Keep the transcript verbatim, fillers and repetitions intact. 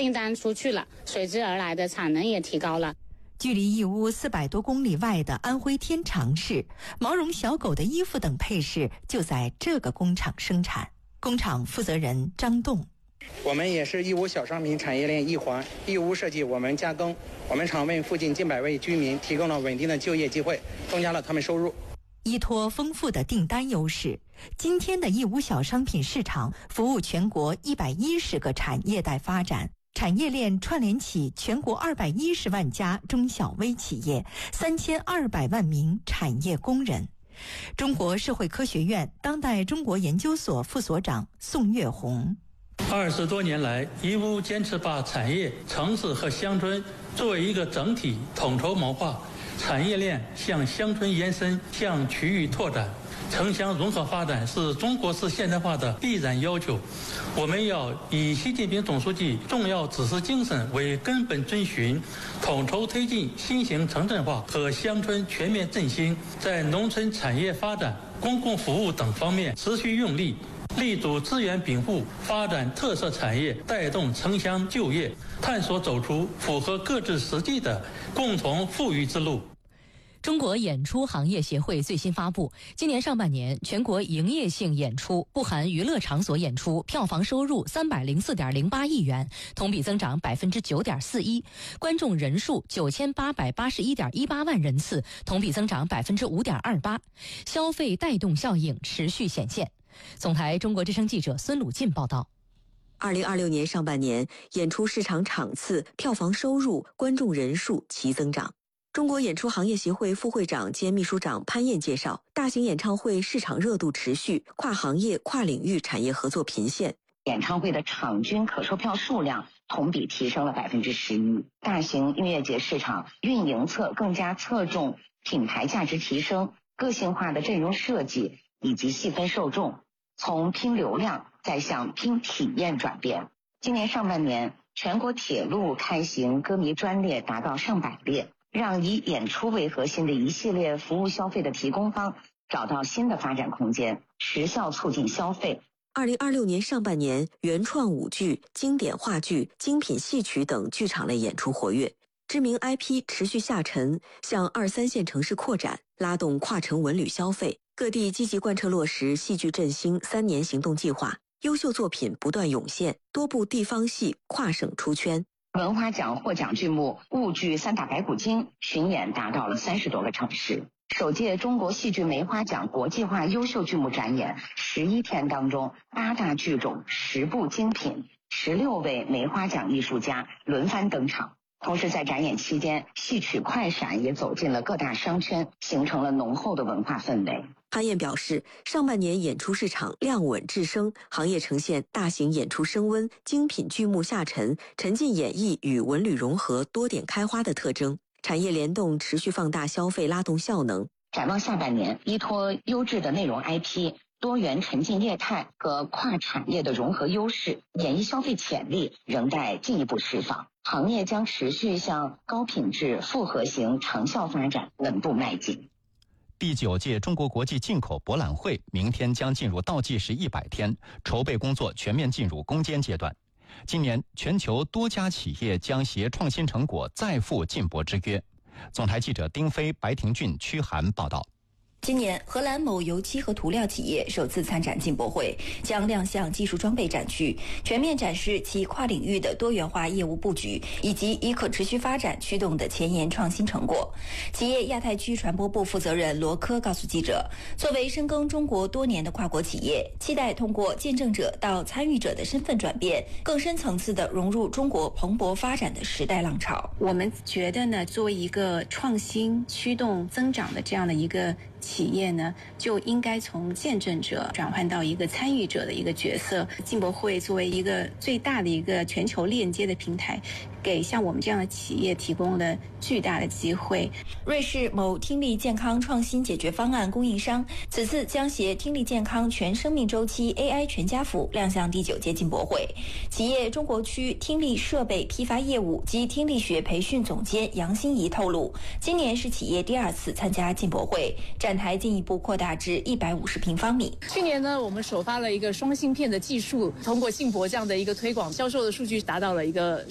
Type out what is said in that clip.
订单出去了，随之而来的产能也提高了。 距离义乌四百多公里外的安徽天长市，毛绒小狗的衣服等配饰就在这个工厂生产。工厂负责人张栋： 我们也是义乌小商品产业链一环，义乌设计，我们加工。我们厂为附近近百位居民提供了稳定的就业机会，增加了他们收入。 依托丰富的订单优势，今天的义乌小商品市场服务全国一百一十个产业带发展，产业链串联起全国二百一十万家中小微企业，三千二百万名产业工人。中国社会科学院当代中国研究所副所长宋月红： 二十多年来，义乌坚持把产业、城市和乡村作为一个整体统筹谋划，产业链向乡村延伸，向区域拓展，城乡融合发展是中国式现代化的必然要求。我们要以习近平总书记重要指示精神为根本遵循，统筹推进新型城镇化和乡村全面振兴，在农村产业发展、公共服务等方面持续用力，立足资源禀赋，发展特色产业，带动城乡就业，探索走出符合各自实际的共同富裕之路。 中国演出行业协会最新发布，今年上半年全国营业性演出（不含娱乐场所演出）票房收入三百零四点零八亿元，同比增长百分之九点四一；观众人数九千八百八十一点一八万人次，同比增长百分之五点二八，消费带动效应持续显现。总台中国之声记者孙鲁进报道。 二零二六年上半年，演出市场场次、票房收入、观众人数齐增长。中国演出行业协会副会长兼秘书长潘燕介绍，大型演唱会市场热度持续，跨行业、跨领域产业合作频现。 演唱会的场均可售票数量同比提升了百分之十一。大型音乐节市场运营侧更加侧重品牌价值提升、个性化的阵容设计以及细分受众，从拼流量再向拼体验转变。今年上半年，全国铁路开行歌迷专列达到上百列，让以演出为核心的一系列服务消费的提供方找到新的发展空间，持效促进消费。 二零二六年上半年，原创舞剧、经典话剧、精品戏曲等剧场类演出活跃，知名 I P 持续下沉，向二三线城市扩展，拉动跨城文旅消费。各地积极贯彻落实戏剧振兴三年行动计划，优秀作品不断涌现，多部地方戏跨省出圈。 文华奖获奖剧目婺剧《三打白骨精》巡演达到了三十多个城市。首届中国戏剧梅花奖国际化优秀剧目展演十一天当中，八大剧种、十部精品、十六位梅花奖艺术家轮番登场。同时在展演期间，戏曲快闪也走进了各大商圈，形成了浓厚的文化氛围。 潘燕表示，上半年演出市场量稳质升，行业呈现大型演出升温、精品剧目下沉、沉浸演绎与文旅融合多点开花的特征，产业联动持续放大消费拉动效能。 展望下半年，依托优质的内容 I P、多元沉浸业态和跨产业的融合优势，演艺消费潜力仍待进一步释放。行业将持续向高品质复合型长效发展稳步迈进。 第九届中国国际进口博览会明天将进入倒计时一百天，筹备工作全面进入攻坚阶段。今年全球多家企业将携创新成果再赴进博之约。总台记者丁飞、白廷俊、屈涵报道。 今年，荷兰某油漆和涂料企业首次参展进博会，将亮相技术装备展区，全面展示其跨领域的多元化业务布局，以及以可持续发展驱动的前沿创新成果。企业亚太区传播部负责人罗科告诉记者，作为深耕中国多年的跨国企业，期待通过见证者到参与者的身份转变，更深层次地融入中国蓬勃发展的时代浪潮。 我们觉得呢，作为一个创新驱动增长的这样的一个企业呢，就应该从见证者转换到一个参与者的一个角色。进博会作为一个最大的一个全球链接的平台，给像我们这样的企业提供了巨大的机会。 瑞士某听力健康创新解决方案供应商此次将携听力健康全生命周期 A I 全家福亮相第九届进博会。企业中国区听力设备批发业务及听力学培训总监杨欣怡透露，今年是企业第二次参加进博会，展台进一步扩大至一百五十平方米。 去年呢，我们首发了一个双芯片的技术，通过进博这样的一个推广，销售的数据达到了一个